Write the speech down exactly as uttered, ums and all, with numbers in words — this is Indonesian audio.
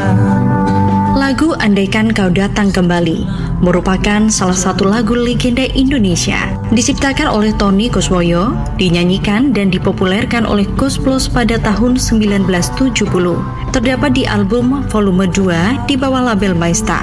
Lagu Andaikan Kau Datang Kembali merupakan salah satu lagu legenda Indonesia. Diciptakan oleh Tony Kuswoyo, dinyanyikan dan dipopulerkan oleh Koes Plus pada tahun sembilan belas tujuh puluh. Terdapat di album volume dua di bawah label MyStar.